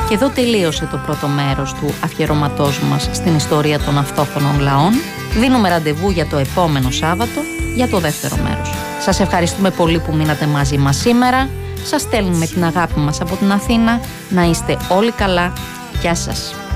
Και εδώ τελείωσε το πρώτο μέρος του αφιερωματός μας στην ιστορία των αυτόχθονων λαών. Δίνουμε ραντεβού για το επόμενο Σάββατο για το δεύτερο μέρος. Σας ευχαριστούμε πολύ που μείνατε μαζί μας σήμερα. Σας στέλνουμε την αγάπη μας από την Αθήνα. Να είστε όλοι καλά. Γεια σας.